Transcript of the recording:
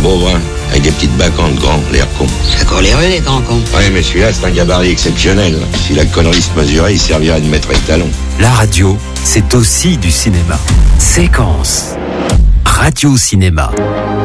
beau brun, avec des petites bacantes grands, l'air con. Ça court les rues, les grands cons. Ouais, mais celui-là, c'est un gabarit exceptionnel. Si la connerie se mesurait, il servirait de maître étalon. La radio, c'est aussi du cinéma. Séquence. Radio-cinéma.